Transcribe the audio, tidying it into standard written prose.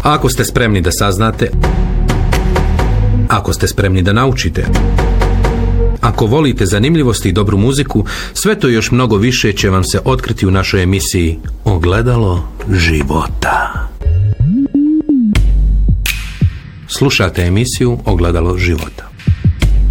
Ako ste spremni da saznate, ako ste spremni da naučite, ako volite zanimljivosti i dobru muziku, sve to još mnogo više će vam se otkriti u našoj emisiji Ogledalo života. Slušate emisiju Ogledalo života.